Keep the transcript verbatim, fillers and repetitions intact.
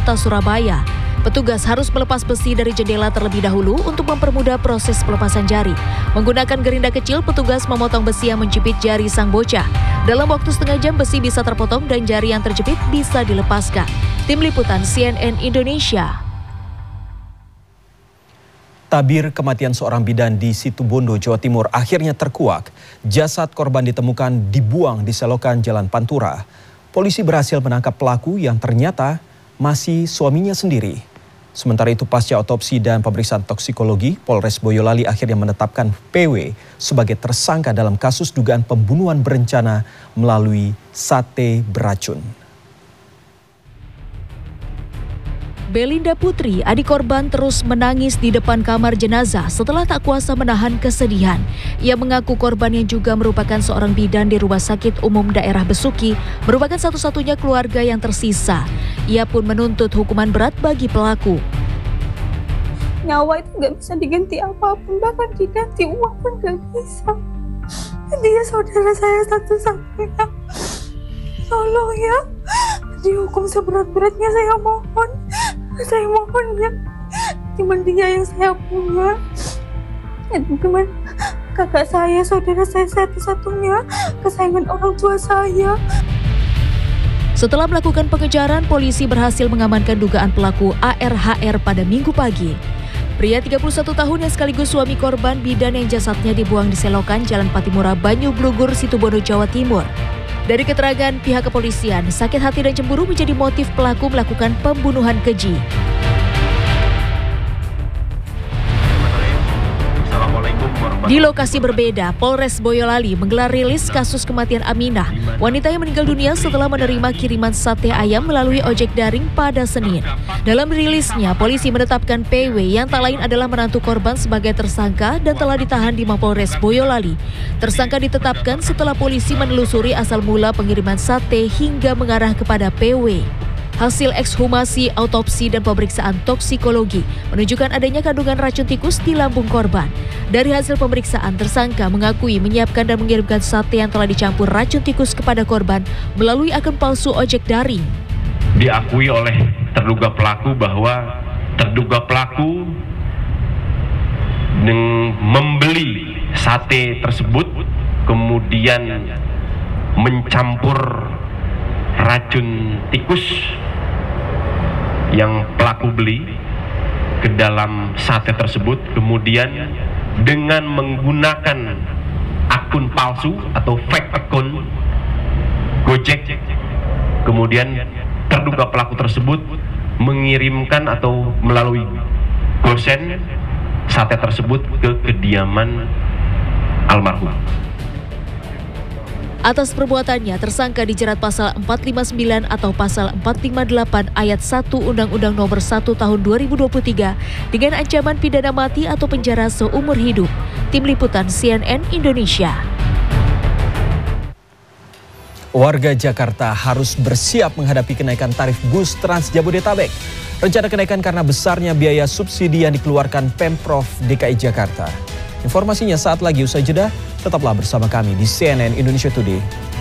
Kota Surabaya. Petugas harus melepas besi dari jendela terlebih dahulu untuk mempermudah proses pelepasan jari. Menggunakan gerinda kecil, petugas memotong besi yang menjepit jari sang bocah. Dalam waktu setengah jam, besi bisa terpotong dan jari yang terjepit bisa dilepaskan. Tim Liputan C N N Indonesia. Tabir kematian seorang bidan di Situbondo, Jawa Timur akhirnya terkuak. Jasad korban ditemukan dibuang di selokan Jalan Pantura. Polisi berhasil menangkap pelaku yang ternyata masih suaminya sendiri. Sementara itu pasca otopsi dan pemeriksaan toksikologi, Polres Boyolali akhirnya menetapkan P W sebagai tersangka dalam kasus dugaan pembunuhan berencana melalui sate beracun. Belinda Putri, adik korban, terus menangis di depan kamar jenazah setelah tak kuasa menahan kesedihan. Ia mengaku korban yang juga merupakan seorang bidan di Rumah Sakit Umum Daerah Besuki merupakan satu-satunya keluarga yang tersisa. Ia pun menuntut hukuman berat bagi pelaku. Nyawa itu gak bisa diganti apapun, bahkan diganti uang pun gak bisa. Dia saudara saya satu-satunya. Tolong ya, dihukum seberat-beratnya, saya mohon. Saya mohon ya, cuman dia yang saya punya. Cuman kakak saya, saudara saya satu-satunya, kesayangan orang tua saya. Setelah melakukan pengejaran, polisi berhasil mengamankan dugaan pelaku A R H R pada Minggu pagi. Pria tiga puluh satu tahun yang sekaligus suami korban bidan yang jasadnya dibuang di selokan Jalan Patimura, Banyu Blugur, Situbondo, Jawa Timur. Dari keterangan pihak kepolisian, sakit hati dan cemburu menjadi motif pelaku melakukan pembunuhan keji. Di lokasi berbeda, Polres Boyolali menggelar rilis kasus kematian Aminah, wanita yang meninggal dunia setelah menerima kiriman sate ayam melalui ojek daring pada Senin. Dalam rilisnya, polisi menetapkan P W yang tak lain adalah menantu korban sebagai tersangka dan telah ditahan di Mapolres Boyolali. Tersangka ditetapkan setelah polisi menelusuri asal mula pengiriman sate hingga mengarah kepada P W. Hasil ekshumasi, autopsi, dan pemeriksaan toksikologi menunjukkan adanya kandungan racun tikus di lambung korban. Dari hasil pemeriksaan, tersangka mengakui menyiapkan dan mengirimkan sate yang telah dicampur racun tikus kepada korban melalui akun palsu ojek daring. Diakui oleh terduga pelaku bahwa terduga pelaku membeli sate tersebut, kemudian mencampur racun tikus yang pelaku beli ke dalam sate tersebut, kemudian dengan menggunakan akun palsu atau fake akun Gojek, kemudian terduga pelaku tersebut mengirimkan atau melalui gosen sate tersebut ke kediaman almarhum. Atas perbuatannya, tersangka dijerat pasal empat lima sembilan atau pasal empat lima delapan ayat satu Undang-Undang Nomor satu Tahun dua ribu dua puluh tiga dengan ancaman pidana mati atau penjara seumur hidup. Tim Liputan C N N Indonesia. Warga Jakarta harus bersiap menghadapi kenaikan tarif bus Trans Jabodetabek. Rencana kenaikan karena besarnya biaya subsidi yang dikeluarkan Pemprov D K I Jakarta. Informasinya saat lagi, usai jeda, tetaplah bersama kami di C N N Indonesia Today.